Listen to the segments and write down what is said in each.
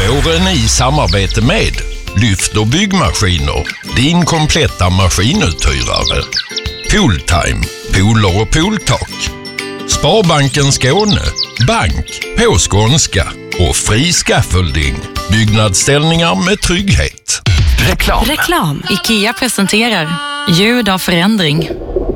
Våren i samarbete med Lyft och byggmaskiner, din kompletta maskinuthyrare. Pooltime, pooler och pooltak. Sparbanken Skåne, bank på skånska. Och Fri Scaffolding, byggnadsställningar med trygghet. Reklam. IKEA presenterar ljud av förändring.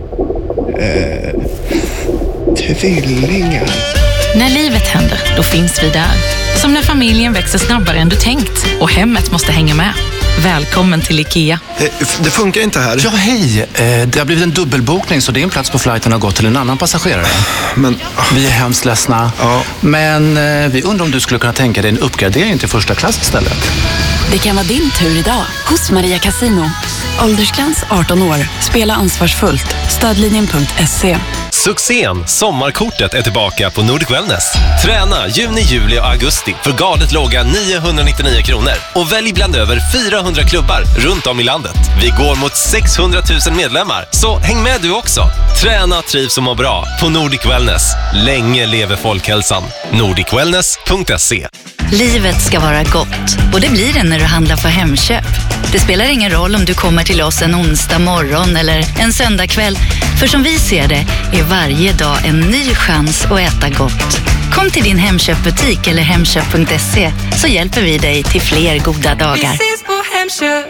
Tvillingar. När livet händer, då finns vi där. Som när familjen växer snabbare än du tänkt och hemmet måste hänga med. Välkommen till IKEA. Det funkar inte här. Ja, hej. Det har blivit en dubbelbokning så din plats på flighten har gått till en annan passagerare. Men vi är hemskt ledsna. Ja. Men vi undrar om du skulle kunna tänka dig en uppgradering till första klass istället. Det kan vara din tur idag hos Maria Casino. Åldersgräns 18 år. Spela ansvarsfullt. Stödlinjen.se. Succén Sommarkortet är tillbaka på Nordic Wellness. Träna juni, juli och augusti för galet låga 999 kronor. Och välj bland över 400 klubbar runt om i landet. Vi går mot 600 000 medlemmar, så häng med du också. Träna, trivs och må bra på Nordic Wellness. Länge lever folkhälsan. nordicwellness.se. Livet ska vara gott och det blir det när du handlar på Hemköp. Det spelar ingen roll om du kommer till oss en onsdag morgon eller en söndag kväll. För som vi ser det är varje dag en ny chans att äta gott. Kom till din Hemköpbutik eller hemköp.se så hjälper vi dig till fler goda dagar. Vi ses på Hemköp.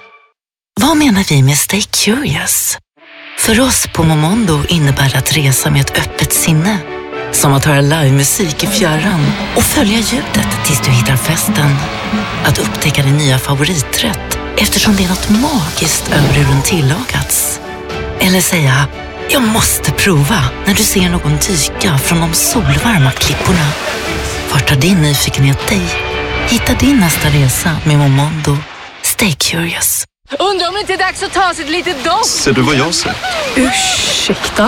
Vad menar vi med Stay Curious? För oss på Momondo innebär det att resa med ett öppet sinne. Som att höra livemusik i fjärran och följa ljudet tills du hittar festen. Att upptäcka din nya favoriträtt eftersom det är något magiskt över hur den tillagats. Eller säga, jag måste prova när du ser någon dyka från de solvarma klipporna. Vart tar din nyfikenhet dig? Hitta din nästa resa med Momondo. Stay curious. Undrar om det inte är dags att ta sig ett litet dopp. Ser du vad jag ser? Ursäkta?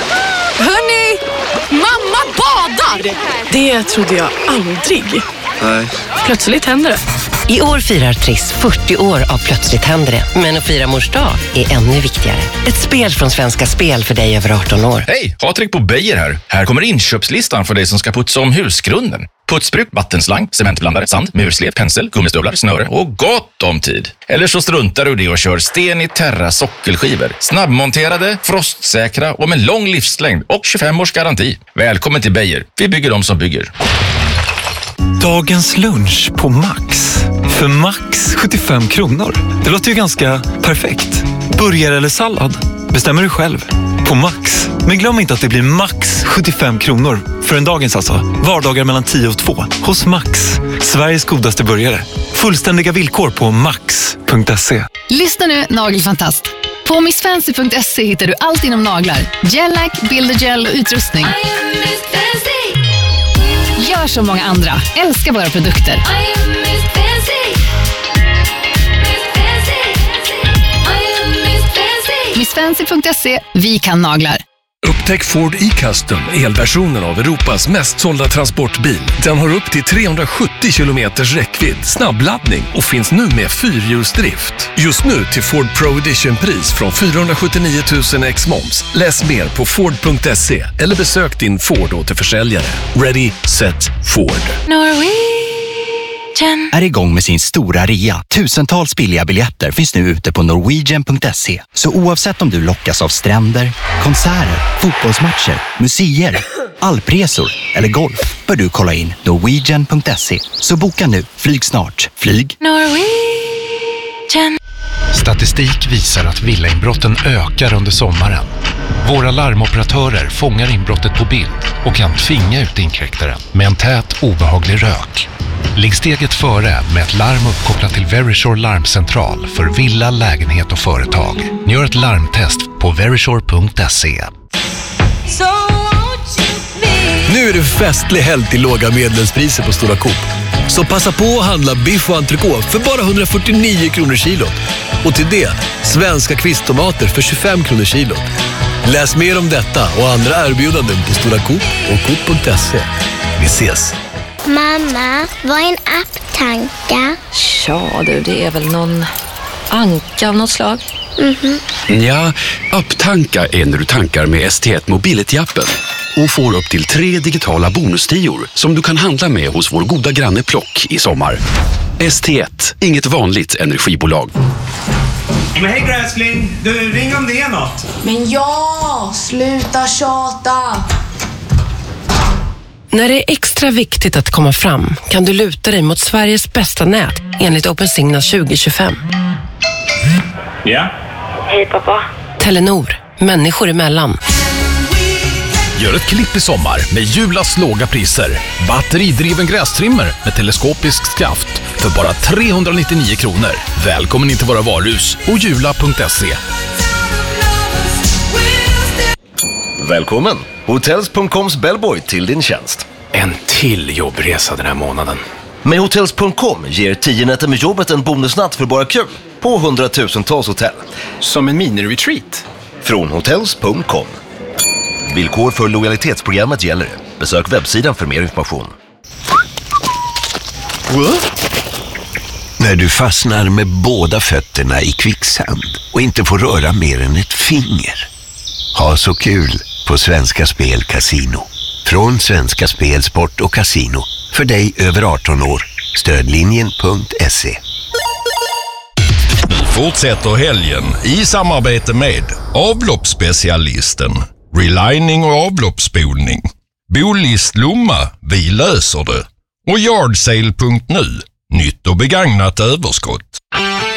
Hörni! Mamma badar! Det trodde jag aldrig. Nej. Plötsligt händer det. I år firar Triss 40 år av Plötsligt händer det. Men att fira mors dag är ännu viktigare. Ett spel från Svenska Spel för dig över 18 år. Hej, Patrik på Beijer här. Här kommer inköpslistan för dig som ska putsa om husgrunden. Putsbruk, vattenslang, cementblandare, sand, murslet, pensel, gummistövlar, snöre och gott om tid. Eller så struntar du det och kör Sten i Terra sockelskivor. Snabbmonterade, frostsäkra och med lång livslängd och 25 års garanti. Välkommen till Beijer. Vi bygger dem som bygger. Dagens lunch på Max. För Max 75 kronor. Det låter ju ganska perfekt. Burgare eller sallad? Bestämmer du själv. På Max. Men glöm inte att det blir max 75 kronor. För en dagens alltså. Vardagar mellan 10 och 2. Hos Max. Sveriges godaste burgare. Fullständiga villkor på max.se. Lyssna nu, nagelfantast. På missfancy.se hittar du allt inom naglar. Gellack, bildergel och utrustning. Gör som många andra. Älskar våra produkter. Missfancy.se. Vi kan naglar. Upptäck Ford e-Custom, elversionen av Europas mest sålda transportbil. Den har upp till 370 kilometers räckvidd, snabbladdning och finns nu med 4-hjulsdrift. Just nu till Ford Pro Edition-pris från 479 000 ex-moms. Läs mer på Ford.se eller besök din Ford-återförsäljare. Ready, set, Ford. Är igång med sin stora rea. Tusentals billiga biljetter finns nu ute på norwegian.se. Så oavsett om du lockas av stränder, konserter, fotbollsmatcher, museer, alpresor eller golf bör du kolla in norwegian.se. Så boka nu, flyg snart. Flyg Norwegian. Statistik visar att villainbrotten ökar under sommaren. Våra larmoperatörer fångar inbrottet på bild och kan tvinga ut inkräktaren med en tät, obehaglig rök. Ligg steget före med ett larm uppkopplat till Verisure larmcentral för villa, lägenhet och företag. Gör ett larmtest på verisure.se. Nu är det festlig helg till låga medlemspriser på Stora Coop. Så passa på att handla biff och entrecote för bara 149 kronor kilot. Och till det, svenska kvisttomater för 25 kronor kilot. Läs mer om detta och andra erbjudanden på Stora Coop och Coop.se. Vi ses! Mamma, vad är en apptanka? Ja du, det är väl någon anka av något slag. Mhm. Ja, apptanka är när du tankar med ST1 Mobility-appen. och får upp till 3 digitala bonustior som du kan handla med hos vår goda granne Plock i sommar. ST1, inget vanligt energibolag. Men hej gräsling, du ring om det är något. Men ja, sluta tjata. När det är extra viktigt att komma fram kan du luta dig mot Sveriges bästa nät enligt OpenSignal 2025. Ja? Hej pappa. Telenor, människor emellan. Gör ett klipp i sommar med Julas låga priser. Batteridriven grästrimmer med teleskopisk skaft för bara 399 kronor. Välkommen in till våra varuhus och jula.se. Välkommen! Hotels.coms bellboy till din tjänst. En till jobbresa den här månaden. Med Hotels.com ger 10 nätter med jobbet en bonusnatt för bara kul på 100,000-tals hotell. Som en mini-retreat. Från Hotels.com. Villkor för lojalitetsprogrammet gäller. Besök webbsidan för mer information. När du fastnar med båda fötterna i kvicksand och inte får röra mer än ett finger. Ha så kul på Svenska Spel Casino. Från Svenska Spel, Sport och Casino. För dig över 18 år. Stödlinjen.se. Nu fortsätter helgen i samarbete med avloppsspecialisten, relining och avloppsspolning, Bolist Lomma, vi löser det, och Yardsale.nu, nytt och begagnat överskott.